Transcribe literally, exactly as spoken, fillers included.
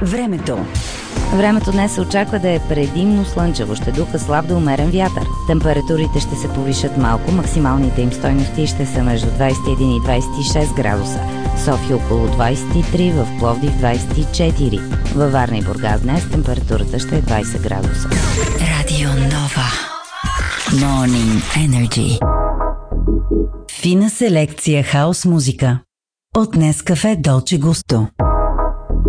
Времето. Времето днес се очаква да е предимно слънчево, ще духа слаб до умерен вятър. Температурите ще се повишат малко, максималните им стойности ще са между двадесет и един и двадесет и шест градуса. В София около двадесет и три, в Пловдив двадесет и четири. Във Варна и Бургас днес температурата ще е двадесет градуса. Радио Нова. Morning Energy. Фина селекция хаос музика. От Нескафе Долче Густо.